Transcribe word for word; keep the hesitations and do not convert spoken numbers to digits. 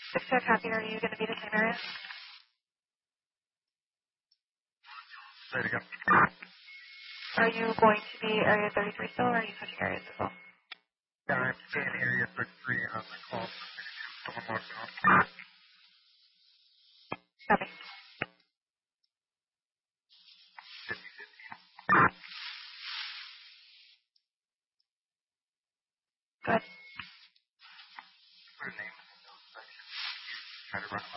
Six Tech Happy, are you going to be the same area? Say it again. Are you going to be Area thirty-three still, or are you switching areas as well? Yeah, I'm staying area thirty-three on the call for sixty-two. Someone wants to know. Copy. Go ahead. Put a name in the section. Try to run